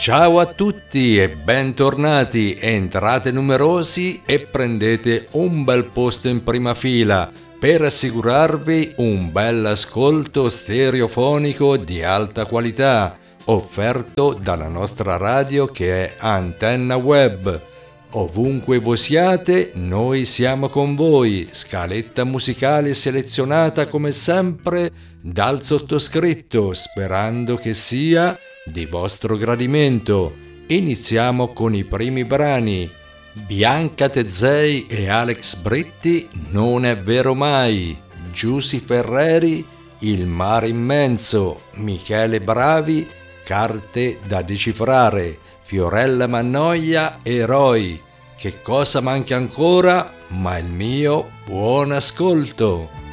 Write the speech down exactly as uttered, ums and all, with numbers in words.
Ciao a tutti e bentornati, entrate numerosi e prendete un bel posto in prima fila per assicurarvi un bel ascolto stereofonico di alta qualità, offerto dalla nostra radio che è Antenna Web. Ovunque voi siate, noi siamo con voi, scaletta musicale selezionata come sempre dal sottoscritto, sperando che sia di vostro gradimento. Iniziamo con i primi brani. Bianca Tezzei e Alex Britti, Non è vero mai. Giusy Ferreri, Il mare immenso. Michele Bravi, Carte da decifrare. Fiorella Mannoia, Eroi. Che cosa manca ancora? Ma il mio buon ascolto.